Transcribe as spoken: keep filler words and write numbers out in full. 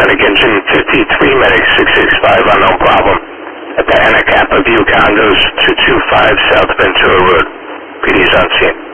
Ginson, fifty-three Medic six six five, unknown problem. At the Anacapa View Condos, two two five South Ventura Road. P D's on scene.